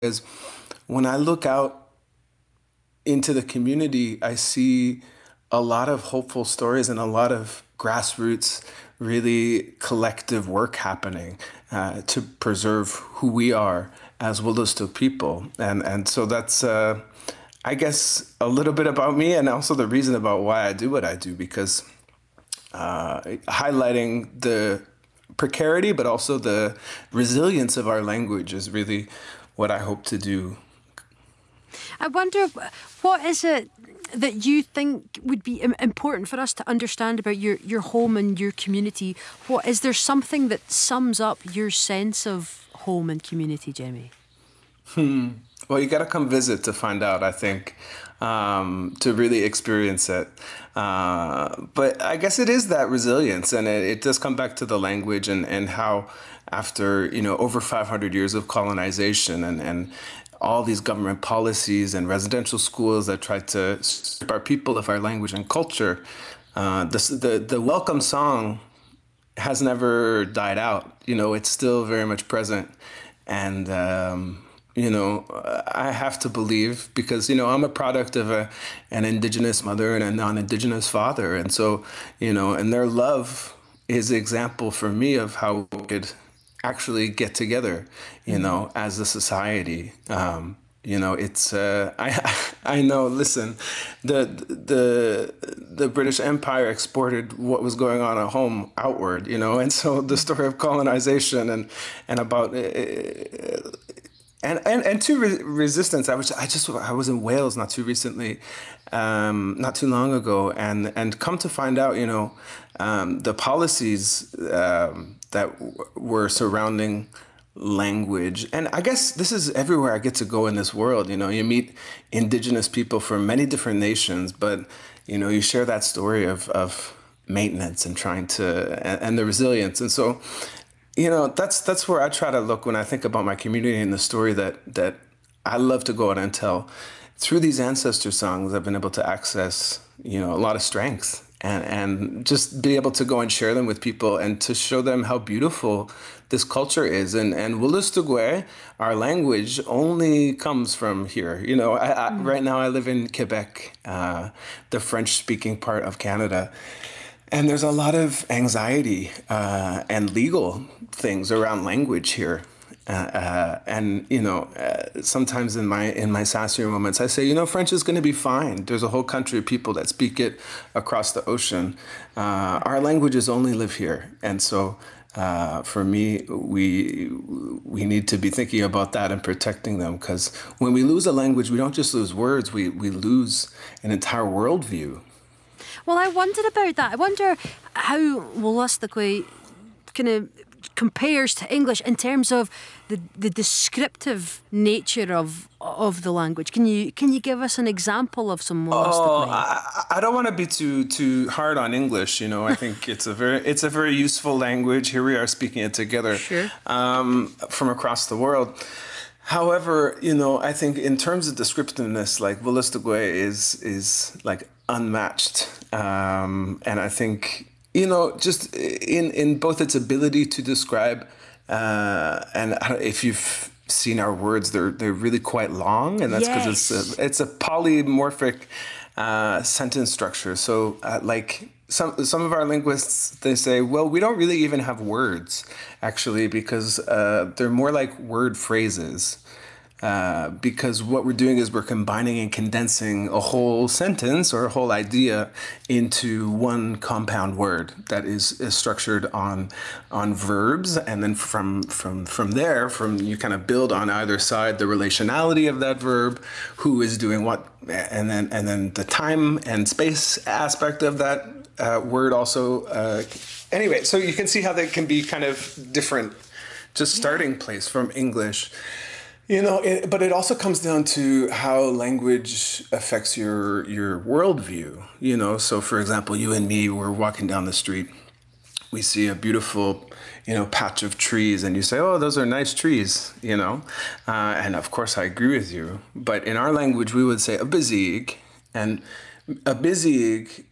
is when I look out into the community, I see a lot of hopeful stories and a lot of grassroots, really collective work happening to preserve who we are as Williston people. And so that's, I guess, a little bit about me and also the reason about why I do what I do, because highlighting the precarity, but also the resilience of our language is really what I hope to do. I wonder, what is it that you think would be important for us to understand about your home and your community? What is there something that sums up your sense of home and community, Jamie? Well, you got to come visit to find out, I think, to really experience it. But I guess it is that resilience, and it does come back to the language and how, after over 500 years of colonization and all these government policies and residential schools that try to strip our people of our language and culture, the welcome song has never died out. It's still very much present. And, I have to believe because, I'm a product of an indigenous mother and a non-indigenous father. And so, and their love is an example for me of how we could actually get together, as a society. It's I know. Listen, the British Empire exported what was going on at home outward, and so the story of colonization and about and to resistance. I was in Wales not too recently, not too long ago, and come to find out, the policies that were surrounding language. And I guess this is everywhere I get to go in this world. You meet indigenous people from many different nations, but you share that story of maintenance and trying to and the resilience. And so, that's where I try to look when I think about my community and the story that I love to go out and tell. Through these ancestor songs, I've been able to access, a lot of strength and just be able to go and share them with people and to show them how beautiful this culture is. And Wolastoqey, our language, only comes from here. Right now I live in Quebec, the French-speaking part of Canada. And there's a lot of anxiety and legal things around language here. And sometimes in my sassier moments, I say, French is going to be fine. There's a whole country of people that speak it across the ocean. Our languages only live here, and so for me, we need to be thinking about that and protecting them. Because when we lose a language, we don't just lose words; we lose an entire worldview. Well, I wondered about that. I wonder how Wolastoqey kind of compares to English in terms of the descriptive nature of the language. Can you give us an example of some Oh, Wolastoqey? I don't want to be too hard on English. I think it's a very useful language. Here we are speaking it together, Sure. from across the world. However, I think in terms of descriptiveness, like Wolastoqey is like unmatched, and I think just in both its ability to describe, and if you've seen our words, they're really quite long, and that's because Yes. it's a polymorphic sentence structure. So, like some of our linguists, they say, well, we don't really even have words, actually, because they're more like word phrases. Because what we're doing is we're combining and condensing a whole sentence or a whole idea into one compound word that is structured on verbs, and then from there, you kind of build on either side the relationality of that verb, who is doing what, and then the time and space aspect of that word also. Anyway, so you can see how they can be kind of different, just starting place from English. But it also comes down to how language affects your worldview. So for example, you and me, we're walking down the street, we see a beautiful, patch of trees, and you say, "Oh, those are nice trees," and of course I agree with you. But in our language, we would say a bizig, and a bizig,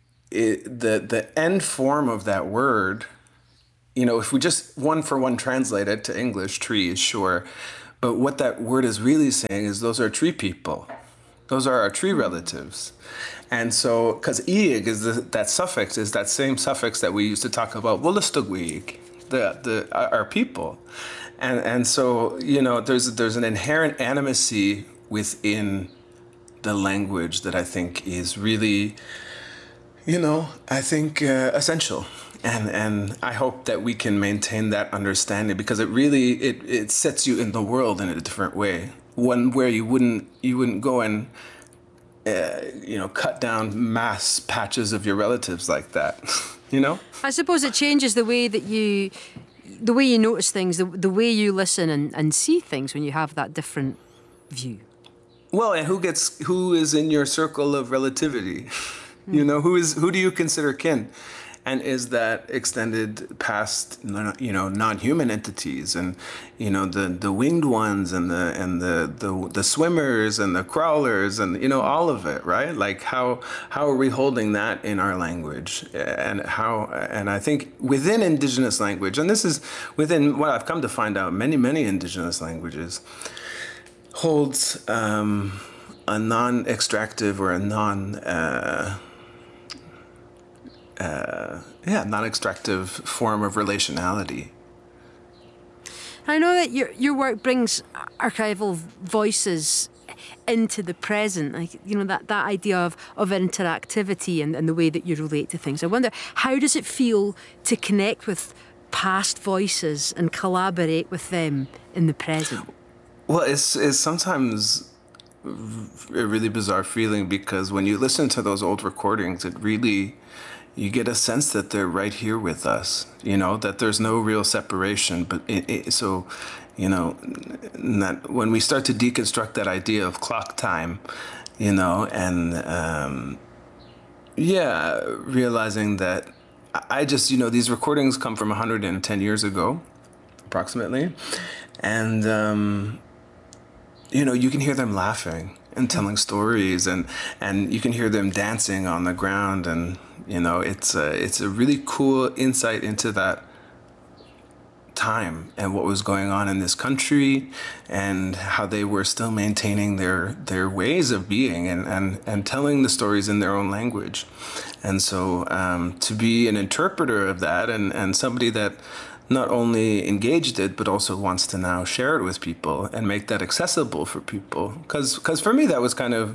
the end form of that word, if we just one for one translate it to English, trees, sure. But what that word is really saying is those are tree people. Those are our tree relatives. And so, because ig is that suffix is that same suffix that we used to talk about, Wolastoqig, our people. And so, there's an inherent animacy within the language that I think is really, I think essential. And I hope that we can maintain that understanding, because it sets you in the world in a different way. One where you wouldn't go and cut down mass patches of your relatives like that. I suppose it changes the way you notice things, the way you listen and see things when you have that different view. Well, and who is in your circle of relativity? Who do you consider kin? And is that extended past, non-human entities, and the winged ones, and the swimmers and the crawlers, and all of it, right? Like how are we holding that in our language, and I think within Indigenous language, and this is within what I've come to find out, many Indigenous languages holds a non-extractive or a non-extractive form of relationality. I know that your work brings archival voices into the present, like that idea of interactivity and the way that you relate to things. I wonder, how does it feel to connect with past voices and collaborate with them in the present? Well, it's sometimes a really bizarre feeling, because when you listen to those old recordings, you get a sense that they're right here with us, that there's no real separation. But that when we start to deconstruct that idea of clock time, and realizing that I just, these recordings come from 110 years ago, approximately. And, you can hear them laughing and telling stories, and you can hear them dancing on the ground, and it's a really cool insight into that time and what was going on in this country, and how they were still maintaining their ways of being, and telling the stories in their own language. And so to be an interpreter of that, and somebody that not only engaged it, but also wants to now share it with people and make that accessible for people. Because for me, that was kind of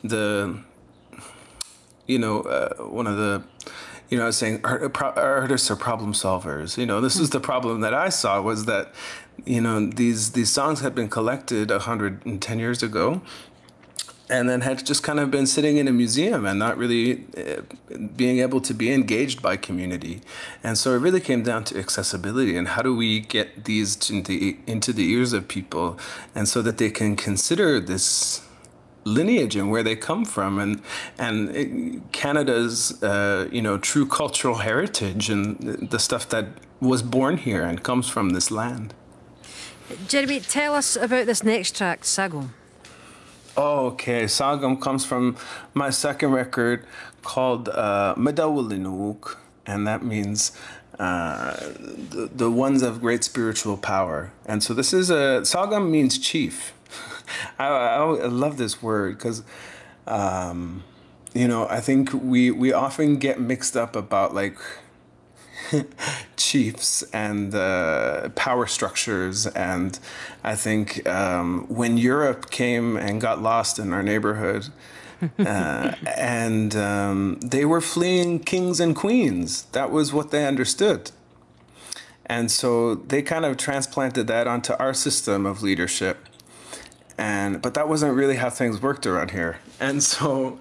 one of the, I was saying artists are problem solvers. This is the problem that I saw, was that, these songs had been collected 110 years ago, and then had just kind of been sitting in a museum and not really being able to be engaged by community. And so it really came down to accessibility, and how do we get these into the ears of people, and so that they can consider this lineage and where they come from, and Canada's true cultural heritage, and the stuff that was born here and comes from this land. Jeremy, tell us about this next track, Sagom. Okay, Sagom comes from my second record called Medawulinuk, and that means the ones of great spiritual power. And so this is Sagom means chief. I love this word, because I think we often get mixed up about like chiefs and power structures. And I think when Europe came and got lost in our neighborhood, and they were fleeing kings and queens, that was what they understood. And so they kind of transplanted that onto our system of leadership. But that wasn't really how things worked around here. And so,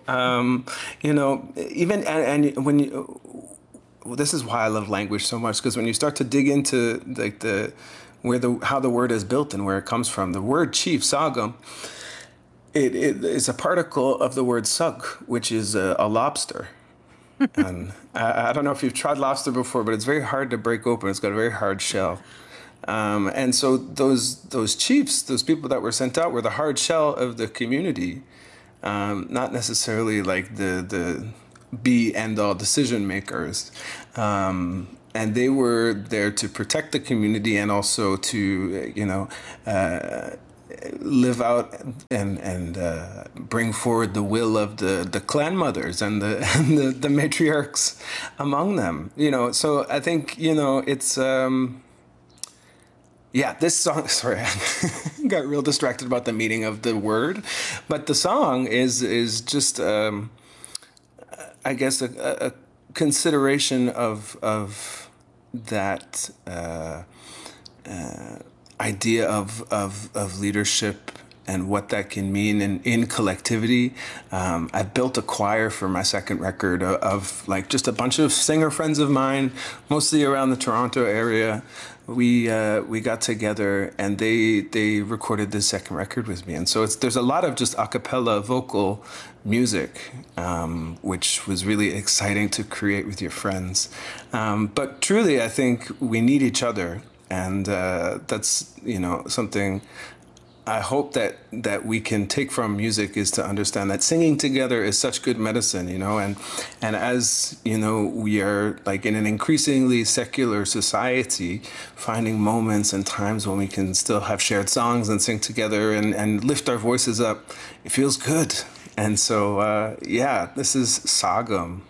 even, and when you, well, this is why I love language so much, because when you start to dig into like how the word is built and where it comes from, the word chief, Sagom, it is a particle of the word sug, which is a lobster. And I don't know if you've tried lobster before, but it's very hard to break open. It's got a very hard shell. And so those chiefs, those people that were sent out, were the hard shell of the community, not necessarily like the be end all decision makers. And they were there to protect the community, and also to live out and bring forward the will of the clan mothers and the and the matriarchs among them. So I think it's. Yeah, this song. Sorry, I got real distracted about the meaning of the word, but the song is just, I guess, a consideration of that idea of leadership and what that can mean in collectivity. I built a choir for my second record of like just a bunch of singer friends of mine, mostly around the Toronto area. We got together and they recorded the second record with me, and so there's a lot of just a cappella vocal music, which was really exciting to create with your friends. But truly, I think we need each other, and that's something I hope that we can take from music, is to understand that singing together is such good medicine, and as we are like in an increasingly secular society, finding moments and times when we can still have shared songs and sing together and lift our voices up, it feels good. And so, this is Sagam.